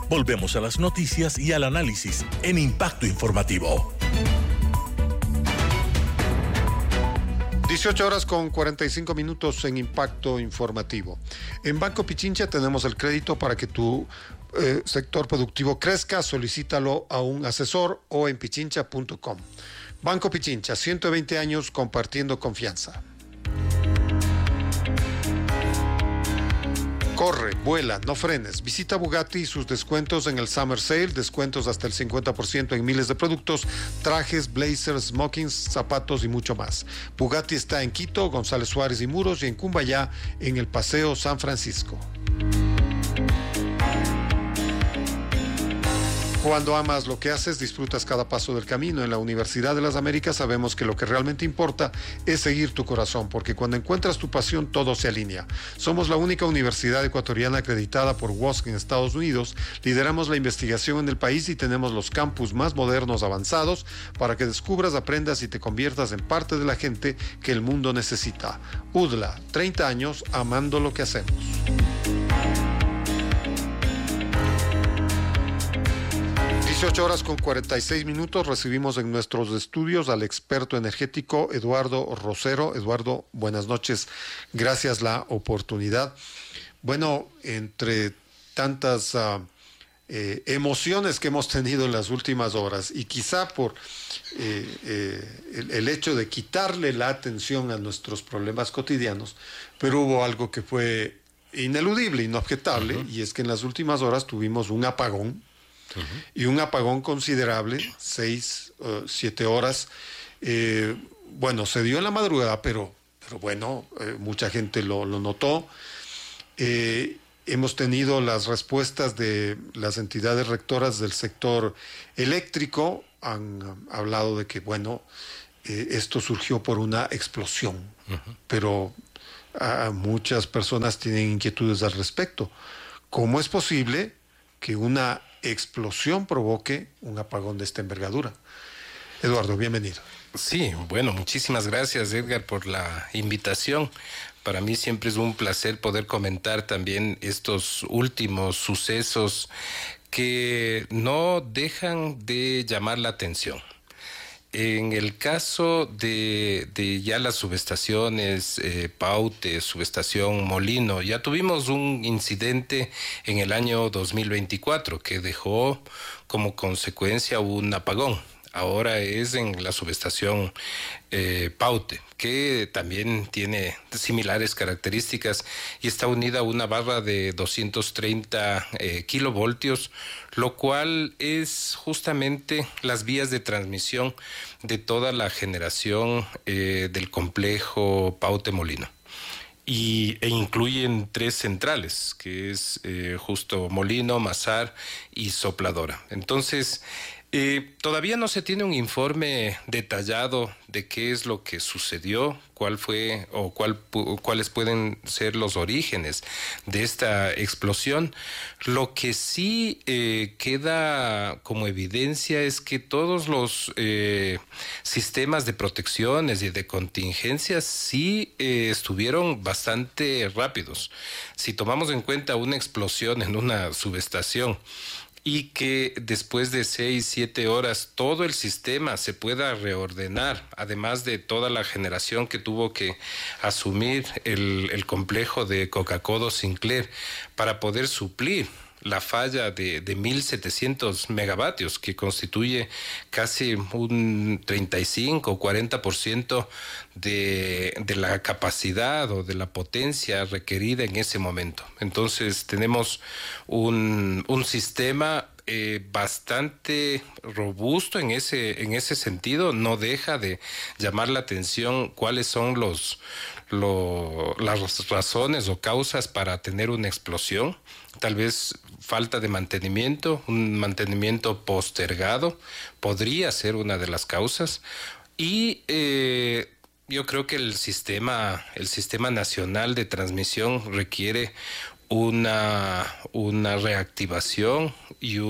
Volvemos a las noticias y al análisis en Impacto Informativo. 18 horas con 45 minutos en Impacto Informativo. En Banco Pichincha tenemos el crédito para que tu sector productivo crezca. Solicítalo a un asesor o en pichincha.com. Banco Pichincha, 120 años compartiendo confianza. Corre, vuela, no frenes. Visita Bugatti y sus descuentos en el Summer Sale, descuentos hasta el 50% en miles de productos, trajes, blazers, smokings, zapatos y mucho más. Bugatti está en Quito, González Suárez y Muros, y en Cumbayá, en el Paseo San Francisco. Cuando amas lo que haces, disfrutas cada paso del camino. En la Universidad de las Américas sabemos que lo que realmente importa es seguir tu corazón, porque cuando encuentras tu pasión, todo se alinea. Somos la única universidad ecuatoriana acreditada por WSC en Estados Unidos, lideramos la investigación en el país y tenemos los campus más modernos avanzados para que descubras, aprendas y te conviertas en parte de la gente que el mundo necesita. UDLA, 30 años amando lo que hacemos. 18 horas con 46 minutos, recibimos en nuestros estudios al experto energético Eduardo Rosero. Eduardo, buenas noches, gracias la oportunidad. Bueno, entre tantas emociones que hemos tenido en las últimas horas y quizá por el hecho de quitarle la atención a nuestros problemas cotidianos, pero hubo algo que fue ineludible, inobjetable, y es que en las últimas horas tuvimos un apagón. Y un apagón considerable, 6, 7 horas. Bueno, se dio en la madrugada, pero bueno, mucha gente lo notó. Hemos tenido las respuestas de las entidades rectoras del sector eléctrico. Han hablado de que, bueno, esto surgió por una explosión, pero muchas personas tienen inquietudes al respecto. ¿Cómo es posible que una explosión provoque un apagón de esta envergadura? Eduardo, bienvenido. Sí, bueno, muchísimas gracias, Edgar, por la invitación. Para mí siempre es un placer poder comentar también estos últimos sucesos que no dejan de llamar la atención. En el caso de ya las subestaciones Paute, subestación Molino, ya tuvimos un incidente en el año 2024 que dejó como consecuencia un apagón. Ahora es en la subestación Paute, que también tiene similares características y está unida a una barra de 230 kilovoltios, lo cual es justamente las vías de transmisión de toda la generación del complejo Paute Molino. E incluyen 3 centrales, que es justo Molino, Mazar y Sopladora. Entonces, todavía no se tiene un informe detallado de qué es lo que sucedió, cuál fue o cuáles pueden ser los orígenes de esta explosión. Lo que sí queda como evidencia es que todos los sistemas de protecciones y de contingencias sí estuvieron bastante rápidos. Si tomamos en cuenta una explosión en una subestación y que después de 6, 7 horas todo el sistema se pueda reordenar, además de toda la generación que tuvo que asumir el complejo de Coca-Cola Sinclair para poder suplir la falla de 1.700 megavatios, que constituye casi un 35 o 40% de la capacidad o de la potencia requerida en ese momento. Entonces tenemos un sistema bastante robusto en ese sentido. No deja de llamar la atención cuáles son las razones o causas para tener una explosión. Tal vez falta de mantenimiento, un mantenimiento postergado podría ser una de las causas. Y yo creo que el sistema nacional de transmisión requiere una reactivación y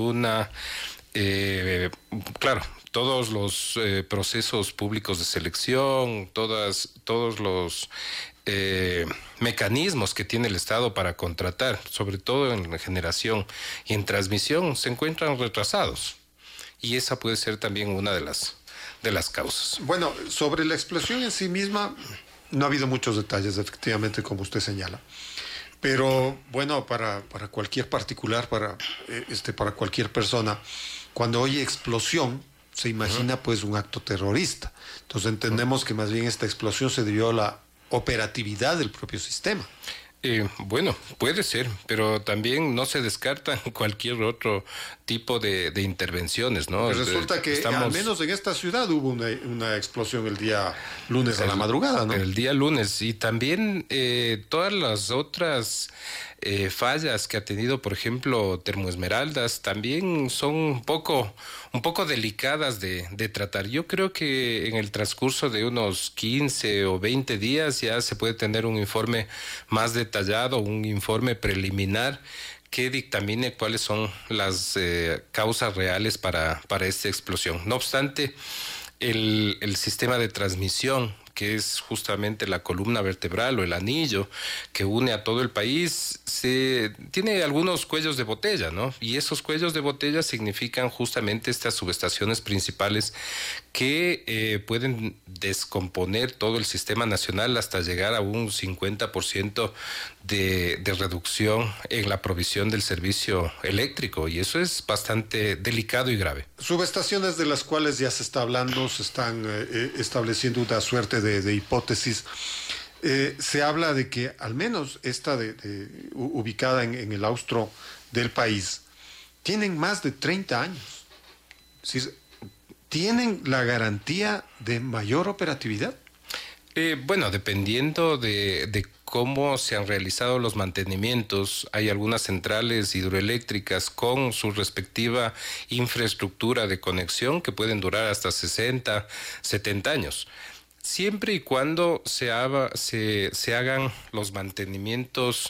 claro, todos los procesos públicos de selección, todos los mecanismos que tiene el Estado para contratar, sobre todo en generación y en transmisión, se encuentran retrasados. Y esa puede ser también una de las causas. Bueno, sobre la explosión en sí misma, no ha habido muchos detalles, efectivamente, como usted señala. Pero bueno, para cualquier particular, para cualquier persona, cuando oye explosión, se imagina pues un acto terrorista. Entonces entendemos que más bien esta explosión se debió a la operatividad del propio sistema. Bueno, puede ser, pero también no se descarta cualquier otro tipo de intervenciones, ¿no? Resulta que al menos en esta ciudad hubo una explosión el día lunes a la madrugada, ¿no? El día lunes. Y también todas las otras fallas que ha tenido, por ejemplo, Termoesmeraldas, también son un poco delicadas de tratar. Yo creo que en el transcurso de unos 15 o 20 días ya se puede tener un informe más detallado, un informe preliminar que dictamine cuáles son las causas reales para esta explosión. No obstante, el sistema de transmisión, que es justamente la columna vertebral o el anillo que une a todo el país, tiene algunos cuellos de botella, ¿no? Y esos cuellos de botella significan justamente estas subestaciones principales que pueden descomponer todo el sistema nacional hasta llegar a un 50% de reducción en la provisión del servicio eléctrico, y eso es bastante delicado y grave. Subestaciones de las cuales ya se está hablando, se están estableciendo una suerte de hipótesis. Se habla de que al menos esta ubicada en el austro del país, tienen más de 30 años. ¿Sí? ¿Tienen la garantía de mayor operatividad? Bueno, dependiendo de cómo se han realizado los mantenimientos, hay algunas centrales hidroeléctricas con su respectiva infraestructura de conexión que pueden durar hasta 60, 70 años. Siempre y cuando se hagan los mantenimientos